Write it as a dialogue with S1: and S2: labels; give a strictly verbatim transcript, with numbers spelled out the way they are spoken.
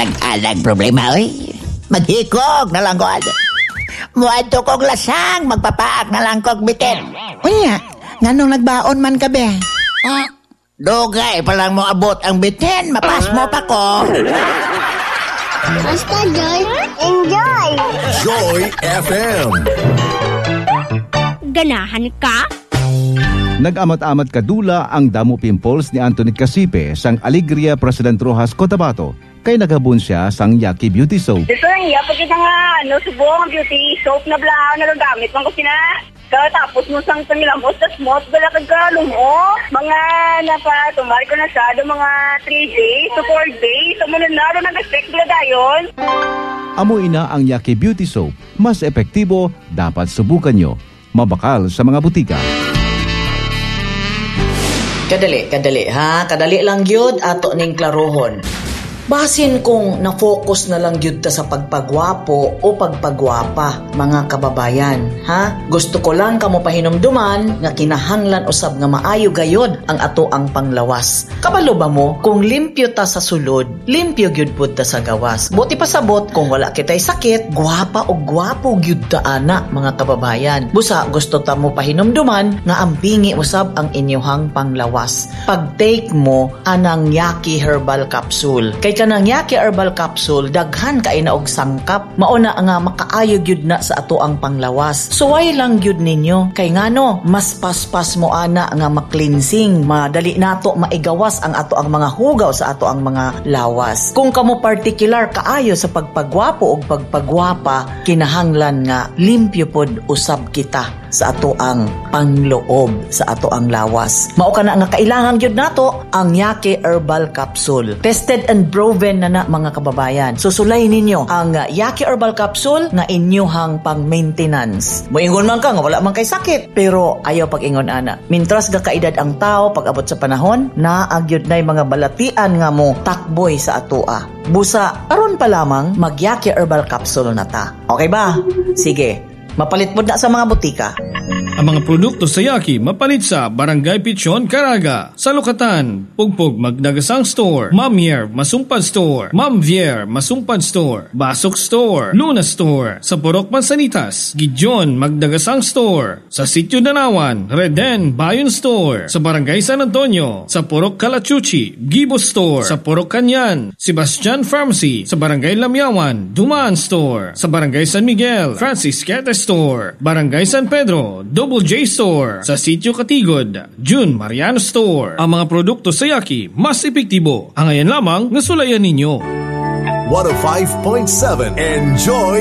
S1: Nag-alag problema, oy. Maghikog na lang ko. Muadto kong lasang, magpapaak na lang kong bitin.
S2: Unya, nganong nagbaon man ka be?
S1: Ah, dugay pa lang mo abot ang bitin, mapas mo pa ko.
S3: Basta Joy, enjoy!
S4: Joy F M.
S5: Ganahan ka?
S6: Nag-amat-amat kadula ang damo pimples ni Antoinette Casipe sang Alegria President Rojas Cotabato kay nagabun siya sang Yaki Beauty Soap.
S7: Ito ang iya, pag kita nga, ano, subong beauty soap na blanco na gamit man ko sina. Tapos mo sang tangilambos, tas mo, bala kagkalong mo. Mga napa, tumari ko na siya, do mga three days to four days. So, muna na, doon nag-expect bala dayon.
S6: Amoy na ang Yaki Beauty Soap. Mas epektibo, dapat subukan nyo. Mabakal sa mga butika.
S8: Kadali, kadali ha. Kadali lang yun ato ning klarohon. Basin kung na-focus na lang yun ta sa pagpagwapo o pagpagwapa, mga kababayan, ha? Gusto ko lang kamo pahinumduman nga kinahanglan usab nga maayo gayod ang ato ang panglawas. Kabalo ba mo, kung limpyo ta sa sulod, limpyo gyud pud ta sa gawas. Buti pasabot kung wala kitay sakit, gwapa o gwapo gyud ta ana, mga kababayan. Busa gusto ta mo pahinumduman nga ampingi usab ang inyohang panglawas. Pag-take mo anang Yaki Herbal Capsule. Kay kanang Yaki Herbal Capsule, daghan kay na og sangkap. Mauna nga makaayo gyud na sa ato ang panglawas. Suway lang gyud ninyo. Kay ngano, mas paspas mo ana nga ma-cleansing, madali nato maigawas ang ato ang mga hugaw sa ato ang mga lawas. Kung kamo particular kaayo sa pagpagwapo og pagpagwapa, kinahanglan nga limpyo pod usab kita sa ato ang pangloob sa ato ang lawas. Mao kana nga kailangan gyud nato ang Yaki Herbal Capsule. Tested and proven na na, mga kababayan. Susulay ninyo ang uh, Yaki Herbal Capsule na inyuhang pang-maintenance. Moingon man ka nga wala man kay sakit, pero ayaw pag-ingon ana. Mintras ga kaedad ang tao pag abot sa panahon, naagyod nay mga balatian nga mo takboy sa atoa. Busa aron pa lamang mag Yaki Herbal Capsule na ta. Okay ba? Sige. Mapalit po na sa mga butika.
S9: Ang mga produkto sa Yaki mapalit sa Barangay Pichon, Caraga, sa Lukatan, Pugpug Magdagasang Store, Ma'am Yer Masumpad Store, Ma'am Vier Masumpad Store, Basok Store, Luna Store, sa Purok Mansanitas, Gideon Magdagasang Store, sa Sitio Danawan, Reden Bayon Store, sa Barangay San Antonio, sa Purok Calachuchi, Gibo Store, sa Purok Kanyan, Sebastian Pharmacy, sa Barangay Lamyawan, Dumaan Store, sa Barangay San Miguel, Francis Quete Store, Barangay San Pedro, Double J Store, sa Sitio Katigod, June Mariano Store. Ang mga produkto sa Yaki mas epektibo. Ang ayan lamang nasulayan ninyo.
S4: one oh five point seven Enjoy